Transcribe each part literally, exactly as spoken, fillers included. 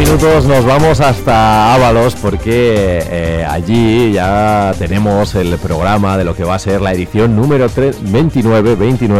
minutos nos vamos hasta Ábalos porque eh, allí ya tenemos el programa de lo que va a ser la edición número veintinueve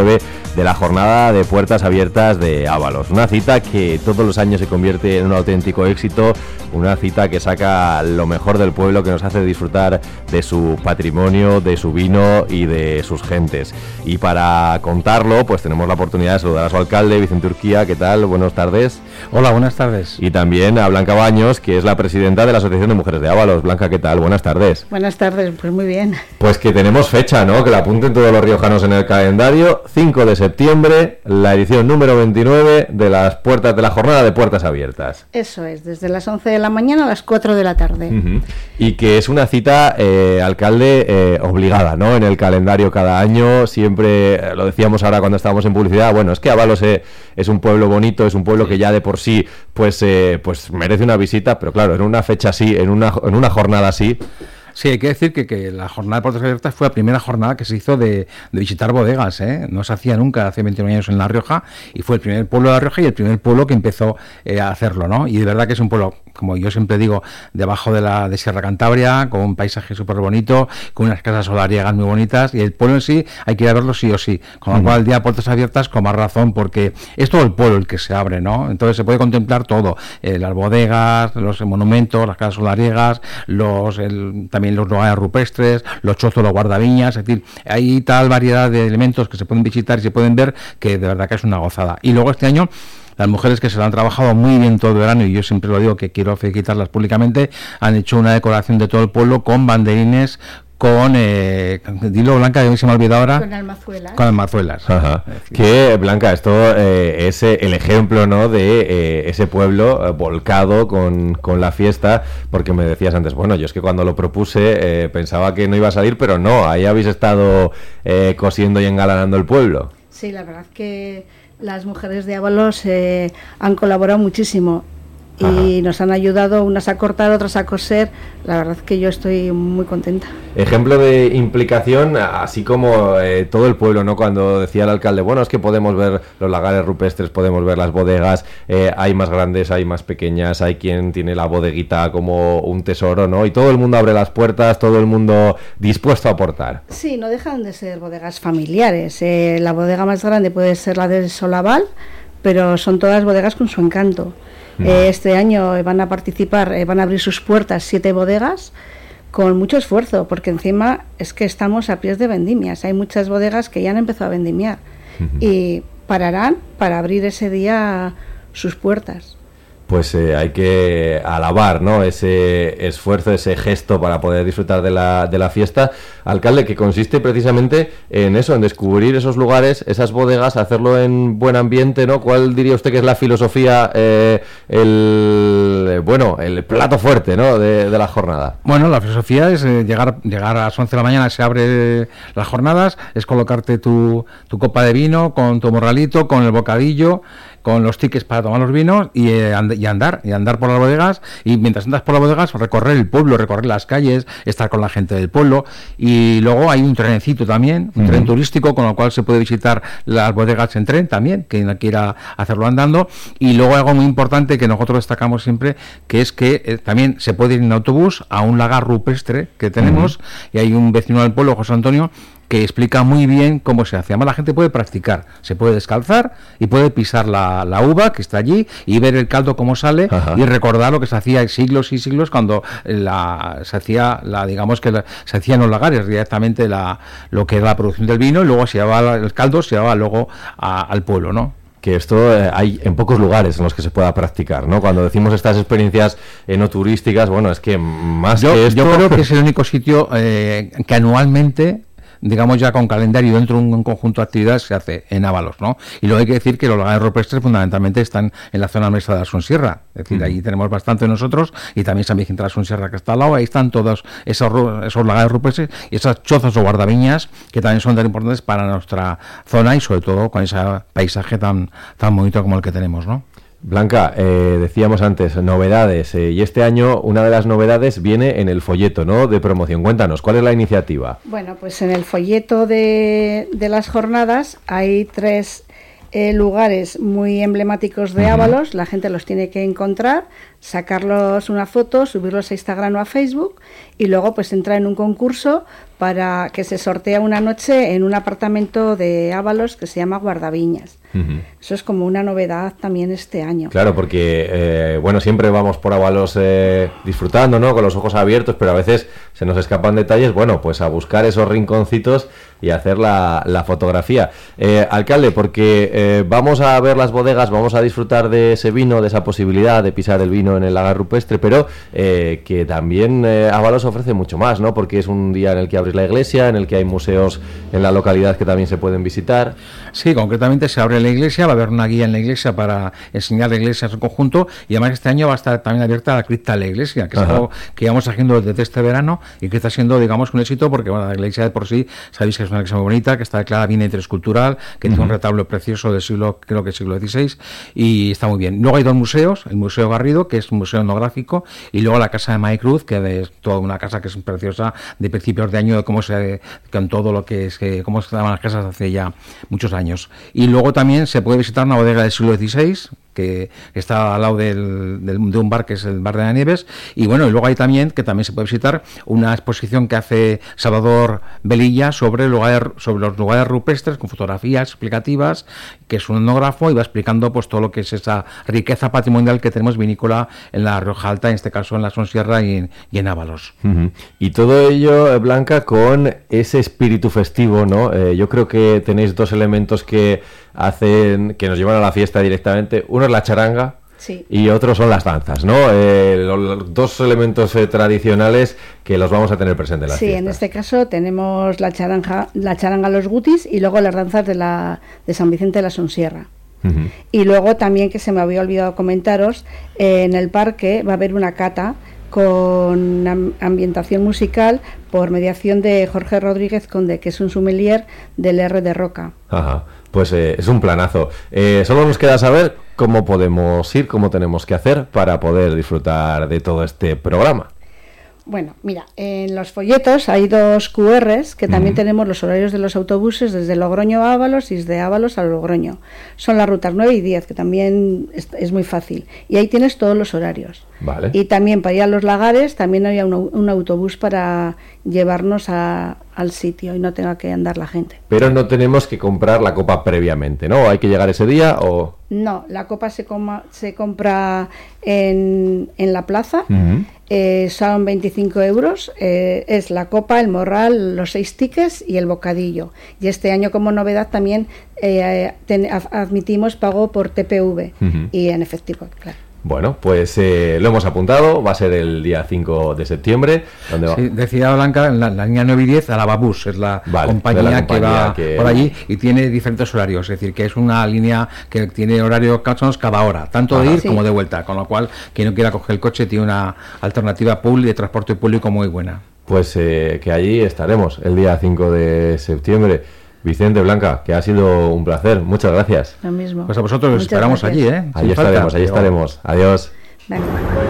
de la jornada de puertas abiertas de Ábalos. Una cita que todos los años se convierte en un auténtico éxito, una cita que saca lo mejor del pueblo, que nos hace disfrutar de su patrimonio, de su vino y de sus gentes. Y para contarlo, pues tenemos la oportunidad de saludar a su alcalde, Vicente Urquía. ¿Qué tal? Buenas tardes. Hola, buenas tardes. Y también a Blanca Baños, que es la presidenta de la Asociación de Mujeres de Ábalos. Blanca, ¿qué tal? Buenas tardes. Buenas tardes, pues muy bien. Pues que tenemos fecha, ¿no? Que la apunten todos los riojanos en el calendario. cinco de septiembre, la edición número veintinueve de las puertas de la jornada de puertas abiertas. Eso es, desde las once de la mañana a las cuatro de la tarde. Uh-huh. Y que es una cita, eh, alcalde, eh, obligada, ¿no? En el calendario cada año, siempre, eh, lo decíamos ahora cuando estábamos en publicidad, bueno, es que Ábalos eh, es un pueblo bonito, es un pueblo que ya de por sí, pues, eh, pues merece una visita, pero claro, en una fecha así, en una, en una jornada así. Sí, hay que decir que, que la jornada de puertas abiertas fue la primera jornada que se hizo de, de visitar bodegas, ¿eh? No se hacía nunca hace veintinueve años en La Rioja, y fue el primer pueblo de La Rioja y el primer pueblo que empezó eh, a hacerlo, ¿no? Y de verdad que es un pueblo, como yo siempre digo, debajo de la de Sierra Cantabria, con un paisaje súper bonito, con unas casas solariegas muy bonitas, y el pueblo en sí hay que ir a verlo sí o sí, con lo cual el día de puertas abiertas con más razón, porque es todo el pueblo el que se abre, ¿no? Entonces se puede contemplar todo, eh, las bodegas, los monumentos, las casas solariegas, los el, también los lugares rupestres, los chozos, los guardaviñas, es decir, hay tal variedad de elementos que se pueden visitar y se pueden ver que de verdad que es una gozada. Y luego este año las mujeres que se lo han trabajado muy bien todo el verano, y yo siempre lo digo que quiero felicitarlas públicamente, han hecho una decoración de todo el pueblo con banderines, con, eh, dilo Blanca, que se me ha olvidado ahora. Con almazuelas. Con almazuelas. Ajá. Que, Blanca, esto eh, es el ejemplo, ¿no?, de eh, ese pueblo eh, volcado con, con la fiesta, porque me decías antes, bueno, yo es que cuando lo propuse eh, pensaba que no iba a salir, pero no, ahí habéis estado eh, cosiendo y engalanando el pueblo. Sí, la verdad que las mujeres de Ábalos eh, han colaborado muchísimo. Y Ajá. nos han ayudado unas a cortar, otras a coser. La verdad es que yo estoy muy contenta. Ejemplo de implicación, así como eh, todo el pueblo, ¿no? Cuando decía el alcalde, bueno, es que podemos ver los lagares rupestres, podemos ver las bodegas, eh, hay más grandes, hay más pequeñas, hay quien tiene la bodeguita como un tesoro, ¿no? Y todo el mundo abre las puertas, todo el mundo dispuesto a aportar. Sí, no dejan de ser bodegas familiares. Eh, la bodega más grande puede ser la de Solaval, pero son todas bodegas con su encanto. Eh, este año van a participar, eh, van a abrir sus puertas siete bodegas con mucho esfuerzo, porque encima es que estamos a pies de vendimias. Hay muchas bodegas que ya han empezado a vendimiar uh-huh. y pararán para abrir ese día sus puertas. Pues eh, hay que alabar, ¿no?, ese esfuerzo, ese gesto para poder disfrutar de la, de la fiesta. Alcalde, que consiste precisamente en eso, en descubrir esos lugares, esas bodegas, hacerlo en buen ambiente, ¿no? ¿Cuál diría usted que es la filosofía, eh, el bueno, el plato fuerte, ¿no?, de, de la jornada? Bueno, la filosofía es eh, llegar llegar a las once de la mañana, se abre las jornadas, es colocarte tu, tu copa de vino con tu morralito, con el bocadillo, con los tickets para tomar los vinos y, eh, and- y andar, y andar por las bodegas, y mientras andas por las bodegas recorrer el pueblo, recorrer las calles, estar con la gente del pueblo, y luego hay un trenecito también, un uh-huh. tren turístico, con lo cual se puede visitar las bodegas en tren también, quien quiera hacerlo andando, y luego algo muy importante que nosotros destacamos siempre, que es que eh, también se puede ir en autobús a un lagar rupestre que tenemos, uh-huh. y hay un vecino del pueblo, José Antonio, que explica muy bien cómo se hace. Además, la gente puede practicar, se puede descalzar y puede pisar la, la uva que está allí y ver el caldo cómo sale Ajá. y recordar lo que se hacía siglos y siglos cuando la, se hacía, la digamos que la, se hacía en los lagares directamente la, lo que era la producción del vino, y luego se llevaba el caldo, se llevaba luego a, al pueblo, ¿no? Que esto eh, hay en pocos lugares en los que se pueda practicar, ¿no? Cuando decimos estas experiencias eh, no turísticas, bueno, es que más yo, que esto... Yo creo que es el único sitio eh, que anualmente, digamos ya con calendario dentro de un conjunto de actividades, se hace en Ábalos, ¿no? Y luego hay que decir que los lagares rupestres fundamentalmente están en la zona mesta de la Sonsierra, es decir, uh-huh. ahí tenemos bastante nosotros, y también San Vicente de la Sonsierra que está al lado, ahí están todos esos, esos lagares rupestres y esas chozas o guardaviñas que también son tan importantes para nuestra zona, y sobre todo con ese paisaje tan, tan bonito como el que tenemos, ¿no? Blanca, eh, decíamos antes, novedades, eh, y este año una de las novedades viene en el folleto, ¿no?, de promoción. Cuéntanos, ¿cuál es la iniciativa? Bueno, pues en el folleto de, de las jornadas hay tres eh, lugares muy emblemáticos de uh-huh. Ábalos, la gente los tiene que encontrar, sacarlos una foto, subirlos a Instagram o a Facebook y luego pues entrar en un concurso para que se sortea una noche en un apartamento de Ábalos que se llama Guardaviñas. Uh-huh. Eso es como una novedad también este año. Claro, porque eh, bueno, siempre vamos por Ábalos eh, disfrutando, ¿no? Con los ojos abiertos, pero a veces se nos escapan detalles. Bueno, pues a buscar esos rinconcitos y hacer la, la fotografía. Eh, alcalde, porque eh, vamos a ver las bodegas, vamos a disfrutar de ese vino, de esa posibilidad de pisar el vino en el lagar rupestre, pero eh, que también eh, Ábalos ofrece mucho más, ¿no? Porque es un día en el que abrís la iglesia, en el que hay museos en la localidad que también se pueden visitar. Sí, concretamente se abre la iglesia, va a haber una guía en la iglesia para enseñar la iglesia en su conjunto, y además este año va a estar también abierta la cripta de la iglesia, que Ajá. es algo que íbamos haciendo desde este verano y que está siendo, digamos, un éxito, porque bueno, la iglesia de por sí, sabéis que es una iglesia muy bonita, que está declarada bien interescultural, que uh-huh. tiene un retablo precioso del siglo, creo que siglo dieciséis, y está muy bien. Luego hay dos museos, el Museo Garrido, que es un museo etnográfico, y luego la Casa de Maicruz, que es toda una casa que es preciosa, de principios de año, de cómo se, con todo lo que es, que, cómo se daban las casas hace ya muchos años. Y luego también se puede visitar una bodega del siglo dieciséis, que está al lado del, del, de un bar que es el Bar de la Nieves, y bueno, y luego hay también, que también se puede visitar, una exposición que hace Salvador Velilla sobre, lugar, sobre los lugares rupestres, con fotografías explicativas, que es un etnógrafo y va explicando pues todo lo que es esa riqueza patrimonial que tenemos vinícola en la Rioja Alta, en este caso en la Sonsierra y en, y en Ábalos. Uh-huh. Y todo ello, Blanca, con ese espíritu festivo, ¿no? Eh, yo creo que tenéis dos elementos que hacen, que nos llevan a la fiesta directamente. Uno es la charanga, sí, y otro son las danzas, ¿no? Eh, los, los dos elementos eh, tradicionales que los vamos a tener presentes en las sí, fiestas. En este caso tenemos la charanga, la charanga Los Gutis y luego las danzas de la de San Vicente de la Sonsierra. Uh-huh. Y luego también, que se me había olvidado comentaros, eh, en el parque va a haber una cata con am- ambientación musical por mediación de Jorge Rodríguez Conde, que es un sommelier del R de Roca. Ajá. Pues eh, es un planazo. Eh, solo nos queda saber cómo podemos ir, cómo tenemos que hacer para poder disfrutar de todo este programa. Bueno, mira, en los folletos hay dos cu erres que también uh-huh. tenemos los horarios de los autobuses desde Logroño a Ábalos y desde Ábalos a Logroño. Son las rutas nueve y diez, que también es, es muy fácil. Y ahí tienes todos los horarios. Vale. Y también para ir a los lagares también había un, un autobús para llevarnos a, al sitio y no tenga que andar la gente. Pero no tenemos que comprar la copa previamente, ¿no? ¿Hay que llegar ese día o...? No, la copa se, coma, se compra en, en la plaza. Uh-huh. Eh, son veinticinco euros, eh, es la copa, el morral, los seis tickets y el bocadillo. Y este año, como novedad, también eh, ten, admitimos pago por T P V uh-huh. y en efectivo, claro. Bueno, pues eh, lo hemos apuntado, va a ser el día cinco de septiembre. ¿Dónde va? Sí, decía Blanca, en la, la línea nueve y diez, Alababús, es la, vale, compañía, la compañía que va que... por allí y tiene diferentes horarios, es decir, que es una línea que tiene horario cada hora, tanto Ajá. de ir sí. como de vuelta, con lo cual quien no quiera coger el coche tiene una alternativa pública de transporte público muy buena. Pues eh, que allí estaremos el día cinco de septiembre. Vicente, Blanca, que ha sido un placer. Muchas gracias. Lo mismo. Pues a vosotros os esperamos gracias. allí, ¿eh? Allí Sin estaremos, falta. allí estaremos. Adiós. Vale.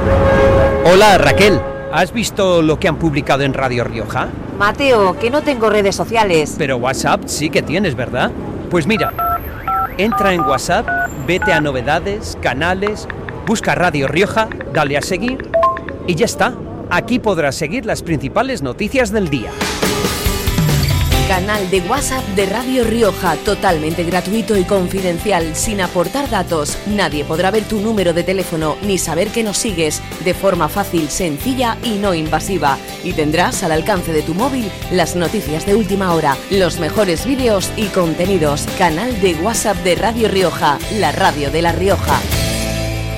Hola, Raquel. ¿Has visto lo que han publicado en Radio Rioja? Mateo, que no tengo redes sociales. Pero WhatsApp sí que tienes, ¿verdad? Pues mira, entra en WhatsApp, vete a novedades, canales, busca Radio Rioja, dale a seguir y ya está. Aquí podrás seguir las principales noticias del día. Canal de WhatsApp de Radio Rioja, totalmente gratuito y confidencial, sin aportar datos. Nadie podrá ver tu número de teléfono ni saber que nos sigues, de forma fácil, sencilla y no invasiva. Y tendrás al alcance de tu móvil las noticias de última hora, los mejores vídeos y contenidos. Canal de WhatsApp de Radio Rioja, la radio de La Rioja.